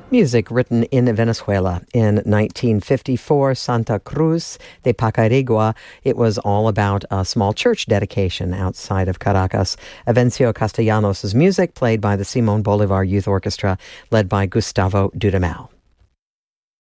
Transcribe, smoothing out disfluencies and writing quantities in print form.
Music written in Venezuela in 1954, Santa Cruz de Pacarigua. It was all about a small church dedication outside of Caracas. Avencio Castellanos' music, played by the Simón Bolívar Youth Orchestra, led by Gustavo Dudamel.